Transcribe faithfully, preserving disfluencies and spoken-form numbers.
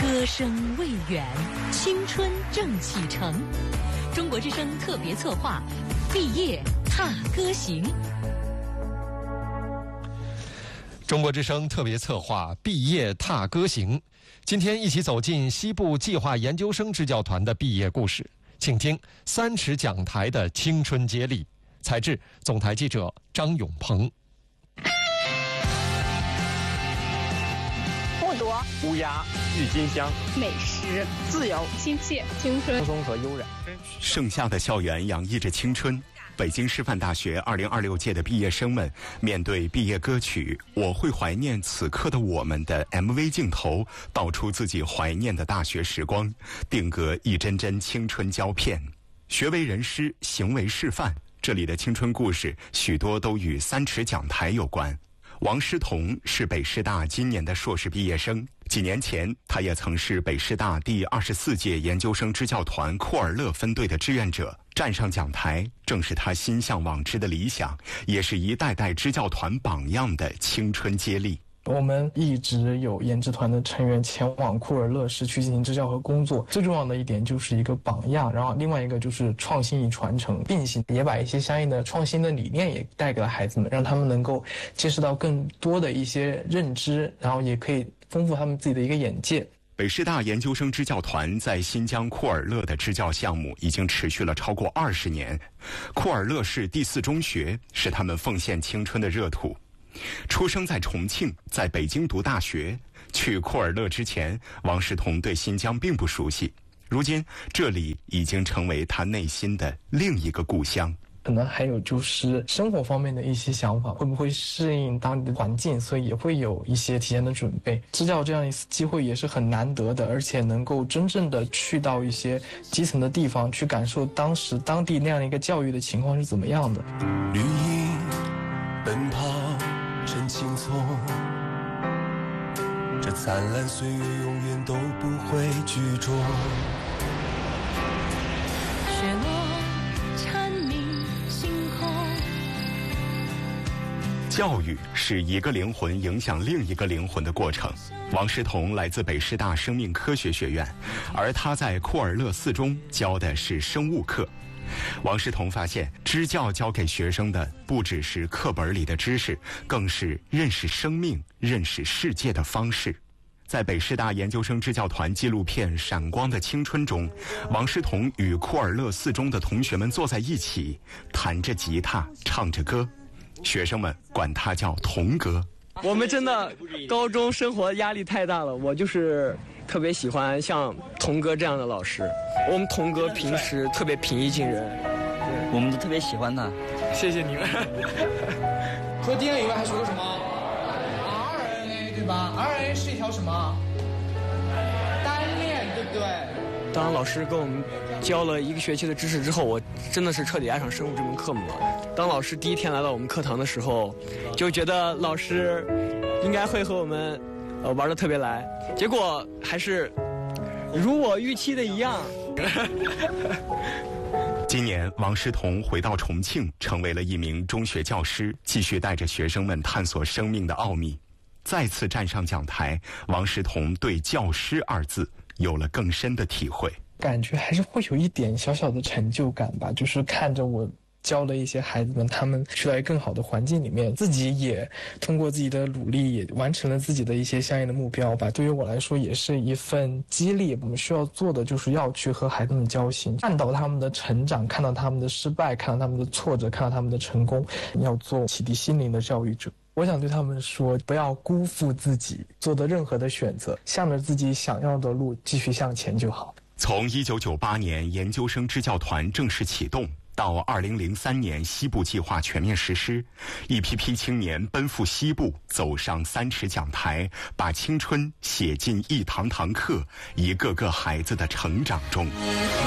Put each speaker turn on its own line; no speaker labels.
歌声未远，青春正启程。中国之声特别策划，毕业踏歌行。
中国之声特别策划，毕业踏歌行。今天一起走进西部计划研究生支教团的毕业故事，请听三尺讲台的青春接力。采制总台记者张永鹏。
剥夺、
乌鸦、郁金香、
美食、自由、亲切、青春、
轻松和悠然。
盛夏的校园洋溢着青春。北京师范大学二零二六届的毕业生们面对毕业歌曲《我会怀念此刻的我们》的 M V 镜头，道出自己怀念的大学时光，定格一帧帧青春胶片。学为人师，行为示范，这里的青春故事许多都与三尺讲台有关。王诗彤是北师大今年的硕士毕业生，几年前他也曾是北师大第二十四届研究生支教团库尔勒分队的志愿者，站上讲台正是他心向往之的理想，也是一代代支教团榜样的青春接力。
我们一直有研支团的成员前往库尔勒市区进行支教和工作，最重要的一点就是一个榜样，然后另外一个就是创新与传承并行，也把一些相应的创新的理念也带给了孩子们，让他们能够接触到更多的一些认知，然后也可以丰富他们自己的一个眼界。
北师大研究生支教团在新疆库尔勒的支教项目已经持续了超过二十年，库尔勒市第四中学是他们奉献青春的热土。出生在重庆，在北京读大学。去库尔勒之前，王诗彤对新疆并不熟悉，如今这里已经成为他内心的另一个故乡。
可能还有就是生活方面的一些想法，会不会适应当地的环境，所以也会有一些提前的准备。支教这样一次机会也是很难得的，而且能够真正的去到一些基层的地方，去感受当时当地那样的一个教育的情况是怎么样的。
绿荫奔跑真轻松，这灿烂岁月永远都不会居中。
雪落蝉鸣星空。
教育是一个灵魂影响另一个灵魂的过程。王诗彤来自北师大生命科学学院，而他在库尔勒四中教的是生物课。王诗彤发现，支教教给学生的不只是课本里的知识，更是认识生命、认识世界的方式。在北师大研究生支教团纪录片《闪光的青春》中，王诗彤与库尔勒四中的同学们坐在一起，弹着吉他，唱着歌，学生们管他叫童哥。
我们真的高中生活压力太大了，我就是特别喜欢像童哥这样的老师。我们童哥平时特别平易近人，
我们都特别喜欢他。
谢谢你们。
除了 D N A 以外还学过什么 ？R N A 对吧 ？R N A 是一条什么单链，对不对？
当老师跟我们教了一个学期的知识之后，我真的是彻底爱上生物这门课目了。当老师第一天来到我们课堂的时候，就觉得老师应该会和我们呃玩得特别来，结果还是如我预期的一样。
今年王诗彤回到重庆，成为了一名中学教师，继续带着学生们探索生命的奥秘。再次站上讲台，王诗彤对教师二字有了更深的体会，
感觉还是会有一点小小的成就感吧，就是看着我教的一些孩子们，他们去到一个更好的环境里面，自己也通过自己的努力也完成了自己的一些相应的目标吧。对于我来说也是一份激励，我们需要做的就是要去和孩子们交心，看到他们的成长，看到他们的失败，看到他们的挫折，看到他们的成功，要做启迪心灵的教育者。我想对他们说，不要辜负自己做的任何的选择，向着自己想要的路继续向前就好。
从一九九八年研究生支教团正式启动到二零零三年西部计划全面实施，一批批青年奔赴西部，走上三尺讲台，把青春写进一堂堂课，一个个孩子的成长中。